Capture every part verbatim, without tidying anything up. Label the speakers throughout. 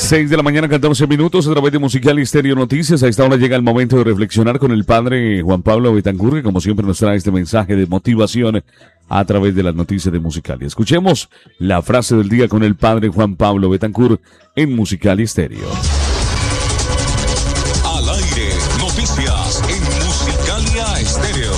Speaker 1: seis de la mañana, catorce minutos, a través de Musical y Estéreo Noticias. A esta hora llega el momento de reflexionar con el padre Juan Pablo Betancur, que como siempre nos trae este mensaje de motivación a través de las noticias de Musical. Y escuchemos la frase del día con el padre Juan Pablo Betancur en Musical y Estéreo.
Speaker 2: Al aire, noticias en Musicalia Estéreo.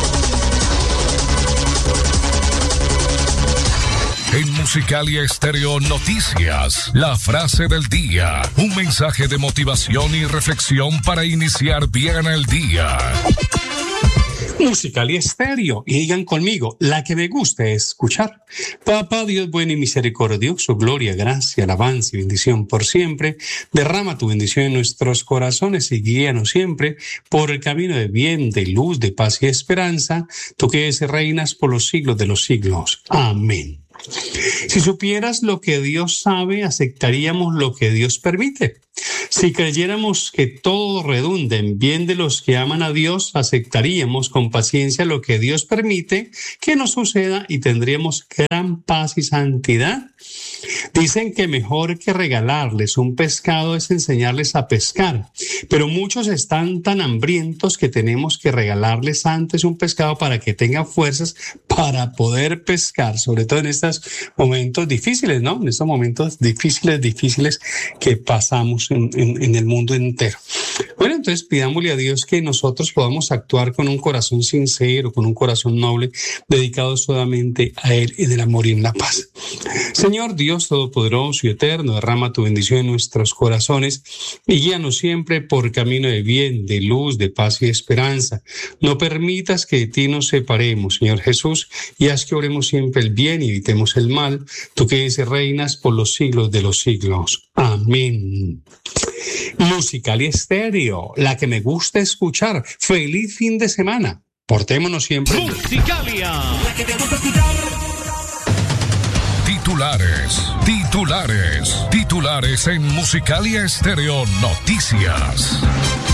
Speaker 2: En Musicalia Estéreo Noticias, la frase del día. Un mensaje de motivación y reflexión para iniciar bien el día.
Speaker 3: Musicalia Estéreo, y digan conmigo, la que me gusta escuchar. Papá Dios bueno y misericordioso, gloria, gracia, alabanza y bendición por siempre. Derrama tu bendición en nuestros corazones y guíanos siempre por el camino de bien, de luz, de paz y esperanza. Tú que eres reinas por los siglos de los siglos. Amén. Si supieras lo que Dios sabe, aceptaríamos lo que Dios permite. Si creyéramos que todo redunda en bien de los que aman a Dios, aceptaríamos con paciencia lo que Dios permite que nos suceda y tendríamos gran paz y santidad. Dicen que mejor que regalarles un pescado es enseñarles a pescar, pero muchos están tan hambrientos que tenemos que regalarles antes un pescado para que tengan fuerzas para poder pescar, sobre todo en estos momentos difíciles, ¿no? En estos momentos difíciles, difíciles que pasamos en, en, en el mundo entero. Bueno, entonces pidámosle a Dios que nosotros podamos actuar con un corazón sincero, con un corazón noble, dedicado solamente a Él en el amor y en la paz. Señor Dios Todopoderoso y Eterno, derrama tu bendición en nuestros corazones y guíanos siempre por camino de bien, de luz, de paz y esperanza. No permitas que de ti nos separemos, Señor Jesús, y haz que oremos siempre el bien y evitemos el mal, tú que eres reinas por los siglos de los siglos. Amén. Musical y Estéreo, la que me gusta escuchar. Feliz fin de semana. Portémonos siempre.
Speaker 4: Musicalia. La que te gusta escuchar.
Speaker 2: Titulares, titulares, titulares en Musicalia Estéreo Noticias.